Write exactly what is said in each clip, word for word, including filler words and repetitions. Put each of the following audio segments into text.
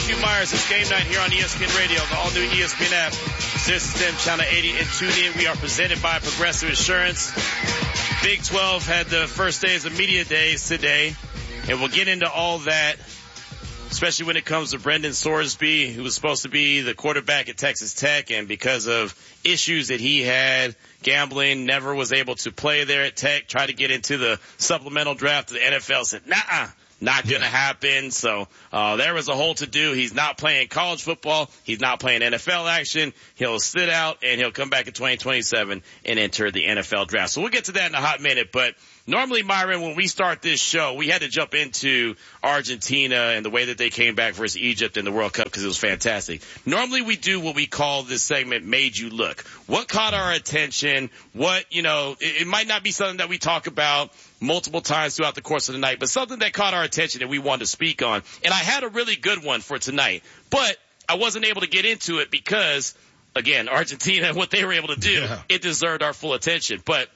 Q Myers. It's game night here on E S P N Radio, the all-new E S P N app. System Channel eighty and tune in. We are presented by Progressive Insurance. Big twelve had the first days of media days today, and we'll get into all that, especially when it comes to Brendan Sorsby, who was supposed to be the quarterback at Texas Tech, and because of issues that he had, gambling, never was able to play there at Tech, tried to get into the supplemental draft. The N F L said, nah, not going to yeah. happen. So uh there was a whole to-do. He's not playing college football. He's not playing N F L action. He'll sit out, and he'll come back in twenty twenty-seven and enter the N F L draft. So we'll get to that in a hot minute, but normally, Myron, when we start this show, we had to jump into Argentina and the way that they came back versus Egypt in the World Cup because it was fantastic. Normally, we do what we call this segment, Made You Look. What caught our attention? What, you know, it, it might not be something that we talk about multiple times throughout the course of the night, but something that caught our attention that we wanted to speak on. And I had a really good one for tonight, but I wasn't able to get into it because, again, Argentina and what they were able to do, yeah. it deserved our full attention. But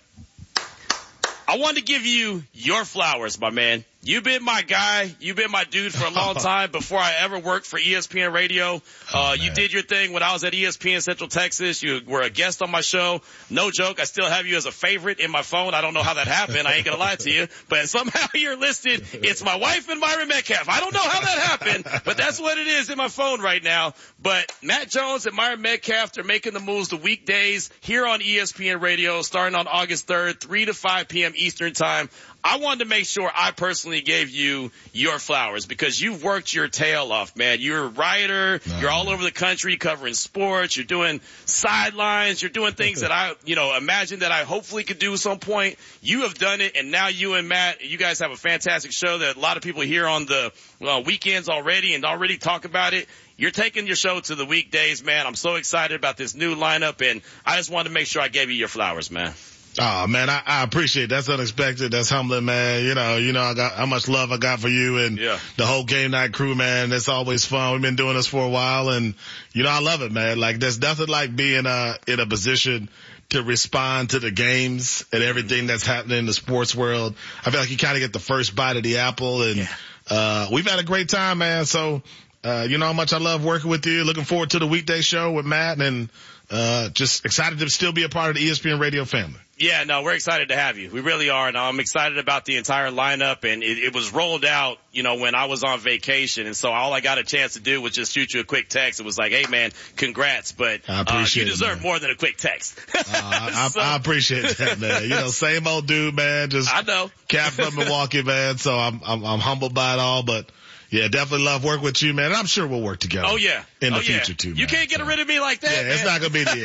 I wanted to give you your flowers, my man. You've been my guy. You've been my dude for a long time before I ever worked for E S P N Radio. Uh, oh, you did your thing when I was at E S P N Central Texas. You were a guest on my show. No joke. I still have you as a favorite in my phone. I don't know how that happened. I ain't going to lie to you. But somehow you're listed. It's my wife and Myron Metcalf. I don't know how that happened, but that's what it is in my phone right now. But Matt Jones and Myron Metcalf are making the moves the weekdays here on E S P N Radio starting on August third, three to five p.m. Eastern Time. I wanted to make sure I personally gave you your flowers because you've worked your tail off, man. You're a writer. No, you're all over the country covering sports. You're doing sidelines. You're doing things that I, you know, imagine that I hopefully could do at some point. You have done it, and now you and Matt, you guys have a fantastic show that a lot of people hear on the uh, weekends already and already talk about it. You're taking your show to the weekdays, man. I'm so excited about this new lineup, and I just wanted to make sure I gave you your flowers, man. Oh man, I, I appreciate it. That's unexpected. That's humbling, man. You know, you know, I got how much love I got for you and yeah. the whole game night crew, man. It's always fun. We've been doing this for a while, and you know, I love it, man. Like, there's nothing like being uh in a position to respond to the games and everything that's happening in the sports world. I feel like you kind of get the first bite of the apple, and yeah. uh we've had a great time, man. So, uh you know how much I love working with you. Looking forward to the weekday show with Matt, and uh just excited to still be a part of the E S P N Radio family. Yeah, no, we're excited to have you. We really are. And I'm excited about the entire lineup. And it, it was rolled out, you know, when I was on vacation. And so all I got a chance to do was just shoot you a quick text. It was like, hey, man, congrats. But I appreciate uh, you deserve it, more than a quick text. uh, I, so, I appreciate that, man. You know, same old dude, man. Just I know. Cap from Milwaukee, man. So I'm, I'm, I'm humbled by it all. But yeah, definitely love working with you, man. And I'm sure we'll work together. Oh, yeah. In the oh, future, yeah. too, man. You can't get so. rid of me like that, Yeah, man. it's not going to be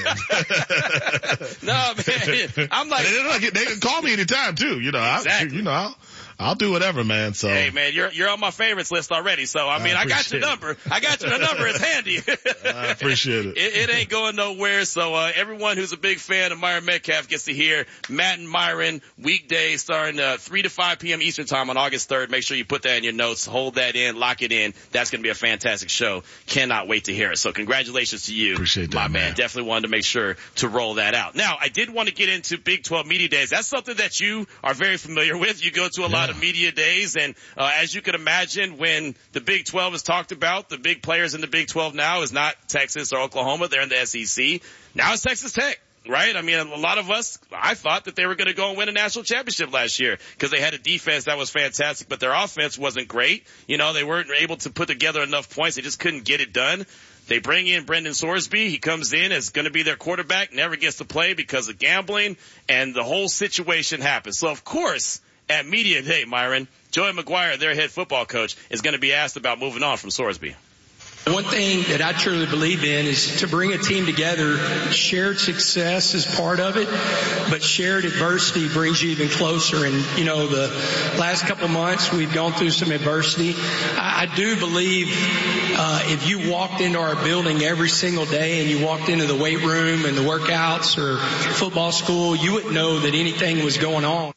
the end. No, man. I'm like. They, they can call me anytime, too. You know, exactly. I, you know, I'll, I'll do whatever, man. So. Hey, man, you're, you're on my favorites list already. So, I mean, I, I got your number. I got your number. It's handy. I appreciate it. it. It ain't going nowhere. So, uh, everyone who's a big fan of Myron Metcalf gets to hear Matt and Myron weekdays starting, uh, three to five p.m. Eastern Time on August third. Make sure you put that in your notes. Hold that in. Lock it in. That's going to be a fantastic show. Cannot wait to hear it. So, congratulations to you. Appreciate that, my man. man. Definitely wanted to make sure to roll that out. Now, I did want to get into Big twelve Media Days. That's something that you are very familiar with. You go to a yeah. lot of media days. And uh, as you can imagine, when the Big twelve is talked about, the big players in the Big twelve now is not Texas or Oklahoma. They're in the S E C. Now it's Texas Tech, right? I mean, a lot of us, I thought that they were going to go and win a national championship last year because they had a defense that was fantastic, but their offense wasn't great. You know, they weren't able to put together enough points. They just couldn't get it done. They bring in Brendan Sorsby. He comes in as going to be their quarterback, never gets to play because of gambling, and the whole situation happens. So, of course, at Media Day, Myron, Joey McGuire, their head football coach, is going to be asked about moving on from Sorsby. One thing that I truly believe in is to bring a team together. Shared success is part of it, but shared adversity brings you even closer. And, you know, the last couple of months we've gone through some adversity. I, I do believe uh, if you walked into our building every single day and you walked into the weight room and the workouts or football school, you wouldn't know that anything was going on.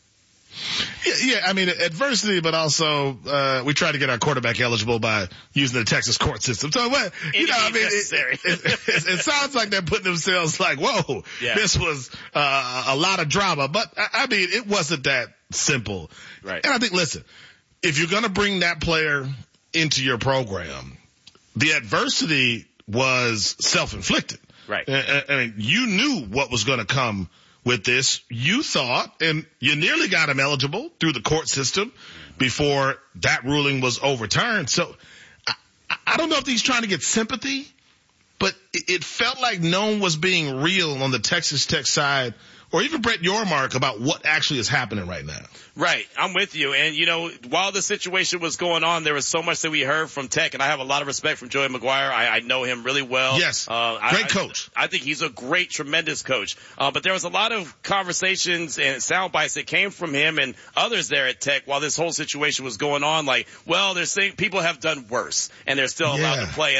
Yeah, yeah, I mean, adversity, but also, uh, we try to get our quarterback eligible by using the Texas court system. So, what, you know, I mean, it, it, it, it, it sounds like they're putting themselves like, whoa, yeah. this was, uh, a lot of drama, but I, I mean, it wasn't that simple. Right. And I think, listen, if you're going to bring that player into your program, the adversity was self-inflicted. Right. I mean, you knew what was going to come with this. You thought, and you nearly got him eligible through the court system before that ruling was overturned. So I, I don't know if he's trying to get sympathy, but it, it felt like no one was being real on the Texas Tech side, or even Brett Yormark, about what actually is happening right now. Right. I'm with you. And, you know, while the situation was going on, there was so much that we heard from Tech, and I have a lot of respect from Joey McGuire. I, I know him really well. Yes. Uh, great I, coach. I, I think he's a great, tremendous coach. Uh, but there was a lot of conversations and sound bites that came from him and others there at Tech while this whole situation was going on. Like, well, they're saying people have done worse, and they're still allowed Yeah. to play.